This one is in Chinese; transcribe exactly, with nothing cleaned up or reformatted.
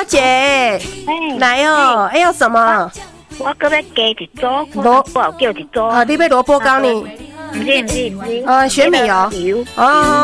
妈姐， 哎， 来哦，哎要什么？ 我搁要加一组， 萝我有叫一组。 啊，你要萝卜糕呢？ 不是不是不是， 啊，雪米哦，哦。